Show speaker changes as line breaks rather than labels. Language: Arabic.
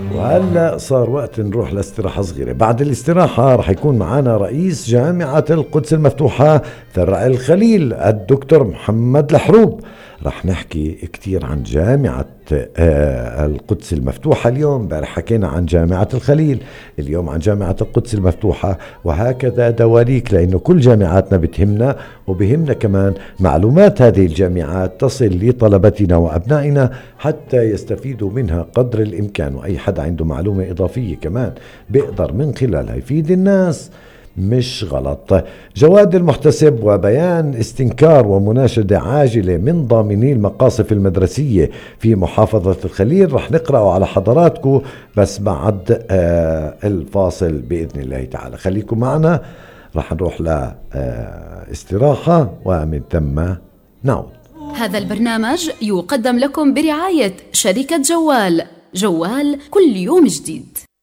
وهلأ صار وقت نروح لاستراحة صغيرة. بعد الاستراحة رح يكون معنا رئيس جامعة القدس المفتوحة فرع الخليل الدكتور محمد الحروب. رح نحكي كتير عن جامعة القدس المفتوحة. اليوم امبارح حكينا عن جامعة الخليل، اليوم عن جامعة القدس المفتوحة، وهكذا دواليك، لأنه كل جامعاتنا بتهمنا، وبهمنا كمان معلومات هذه الجامعات تصل لطلبتنا وأبنائنا حتى يستفيدوا منها قدر الإمكان. وأي حد عنده معلومة إضافية كمان بيقدر من خلالها يفيد الناس، مش غلط. جواد المحتسب وبيان استنكار ومناشدة عاجلة من ضامني المقاصف المدرسية في محافظة الخليل رح نقرأه على حضراتكم بس بعد الفاصل بإذن الله تعالى. خليكم معنا، رح نروح لاستراحة ومن ثم نعود.
هذا البرنامج يقدم لكم برعاية شركة جوال، جوال كل يوم جديد.